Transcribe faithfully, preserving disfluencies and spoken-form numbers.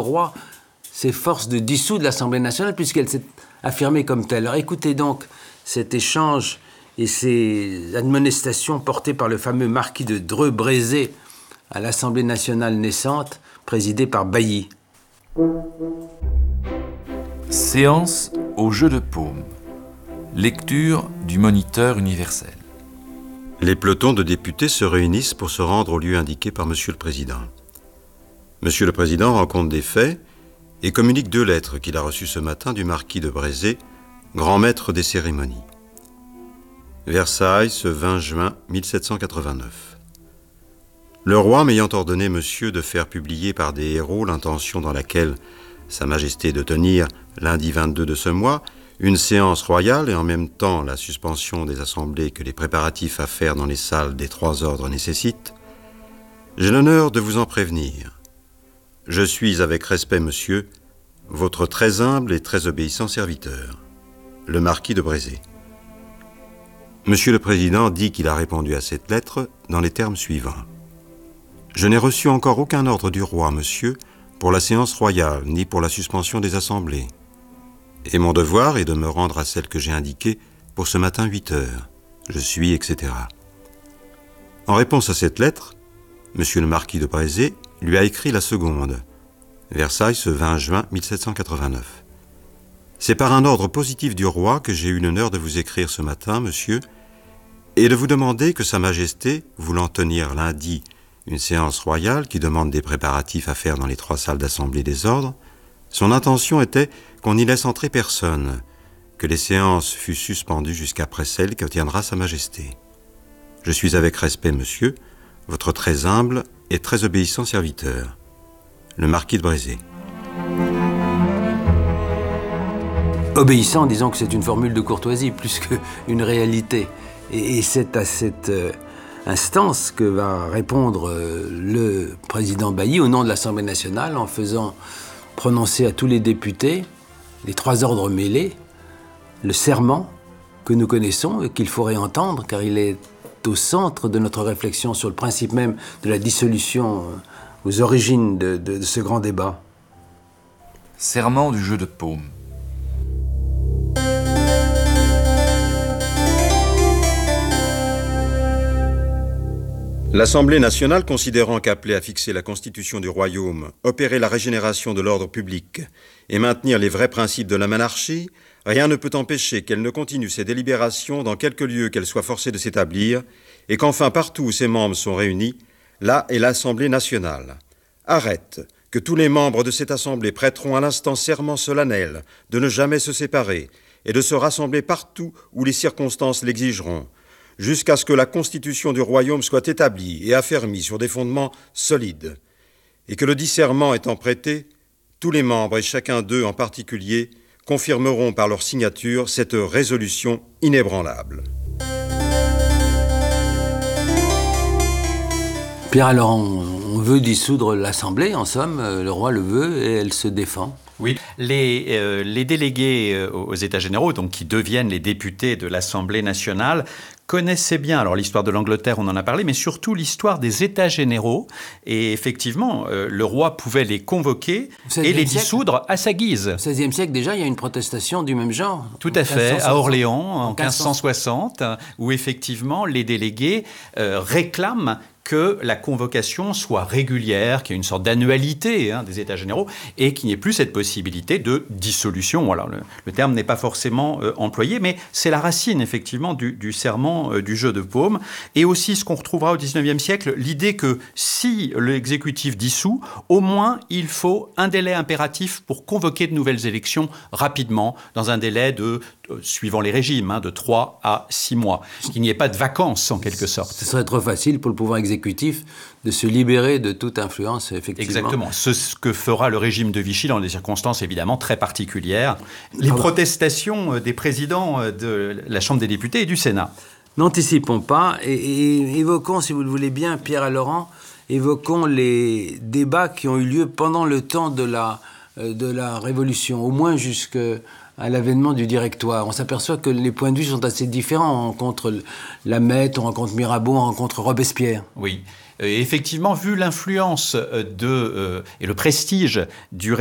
roi s'efforce de dissoudre l'Assemblée nationale puisqu'elle s'est affirmée comme telle. Alors écoutez donc cet échange et ces admonestations portées par le fameux marquis de Dreux-Brézé à l'Assemblée nationale naissante, présidée par Bailly. Séance au jeu de paume. Lecture du Moniteur universel. Les pelotons de députés se réunissent pour se rendre au lieu indiqué par Monsieur le Président. Monsieur le Président rend compte des faits et communique deux lettres qu'il a reçues ce matin du marquis de Brézé, grand maître des cérémonies. Versailles, ce vingt juin mille sept cent quatre-vingt-neuf. Le roi m'ayant ordonné, monsieur, de faire publier par des héros l'intention dans laquelle Sa Majesté de tenir, lundi vingt-deux de ce mois, une séance royale et en même temps la suspension des assemblées que les préparatifs à faire dans les salles des trois ordres nécessitent, j'ai l'honneur de vous en prévenir. Je suis avec respect, monsieur, votre très humble et très obéissant serviteur, le marquis de Brézé. Monsieur le Président dit qu'il a répondu à cette lettre dans les termes suivants. Je n'ai reçu encore aucun ordre du roi, monsieur, pour la séance royale, ni pour la suspension des assemblées. Et mon devoir est de me rendre à celle que j'ai indiquée pour ce matin huit heures. Je suis, et cetera. En réponse à cette lettre, monsieur le marquis de Brézé lui a écrit la seconde. Versailles, ce vingt juin mille sept cent quatre-vingt-neuf. C'est par un ordre positif du roi que j'ai eu l'honneur de vous écrire ce matin, monsieur, et de vous demander que Sa Majesté, voulant tenir lundi une séance royale qui demande des préparatifs à faire dans les trois salles d'assemblée des ordres, son intention était qu'on n'y laisse entrer personne, que les séances fussent suspendues jusqu'après celle que tiendra Sa Majesté. Je suis avec respect, monsieur, votre très humble et très obéissant serviteur, le marquis de Brézé. Obéissant, disons que c'est une formule de courtoisie plus qu'une réalité. Et, et c'est à cette euh, instance que va répondre euh, le président Bailly au nom de l'Assemblée nationale en faisant prononcer à tous les députés, les trois ordres mêlés, le serment que nous connaissons et qu'il faut réentendre car il est au centre de notre réflexion sur le principe même de la dissolution euh, aux origines de, de, de ce grand débat. Serment du jeu de paume. L'Assemblée nationale, considérant qu'appelée à fixer la constitution du royaume, opérer la régénération de l'ordre public et maintenir les vrais principes de la monarchie, rien ne peut empêcher qu'elle ne continue ses délibérations dans quelque lieu qu'elle soit forcée de s'établir, et qu'enfin partout où ses membres sont réunis, là est l'Assemblée nationale. Arrête que tous les membres de cette Assemblée prêteront à l'instant serment solennel de ne jamais se séparer et de se rassembler partout où les circonstances l'exigeront, jusqu'à ce que la constitution du royaume soit établie et affermie sur des fondements solides, et que le dit serment étant prêté, tous les membres, et chacun d'eux en particulier, confirmeront par leur signature cette résolution inébranlable. Pierre, alors on, on veut dissoudre l'Assemblée, en somme, le roi le veut et elle se défend. Oui, les, euh, les délégués euh, aux États généraux, donc qui deviennent les députés de l'Assemblée nationale, connaissaient bien, alors l'histoire de l'Angleterre, on en a parlé, mais surtout l'histoire des États généraux. Et effectivement, euh, le roi pouvait les convoquer et les dissoudre à sa guise. Au seizième siècle, déjà, il y a une protestation du même genre. Tout à fait, à Orléans, en quinze cent soixante, où effectivement, les délégués euh, réclament que la convocation soit régulière, qu'il y ait une sorte d'annualité hein, des États généraux et qu'il n'y ait plus cette possibilité de dissolution. Voilà, le, le terme n'est pas forcément euh, employé, mais c'est la racine effectivement du, du serment euh, du jeu de paume. Et aussi ce qu'on retrouvera au dix-neuvième siècle, l'idée que si l'exécutif dissout, au moins il faut un délai impératif pour convoquer de nouvelles élections rapidement, dans un délai de, euh, suivant les régimes, hein, de trois à six mois. Qu'il n'y ait pas de vacances en quelque sorte. Ce serait trop facile pour le pouvoir exécutif de se libérer de toute influence, effectivement. Exactement. C'est ce que fera le régime de Vichy dans des circonstances évidemment très particulières. Les Pardon. protestations des présidents de la Chambre des députés et du Sénat. N'anticipons pas et, et évoquons, si vous le voulez bien, Pierre et Laurent, évoquons les débats qui ont eu lieu pendant le temps de la, de la Révolution, au moins jusqu'à l'avènement du Directoire. On s'aperçoit que les points de vue sont assez différents. On rencontre Lameth, on rencontre Mirabeau, on rencontre Robespierre. Oui. Et effectivement, vu l'influence de, euh, et le prestige du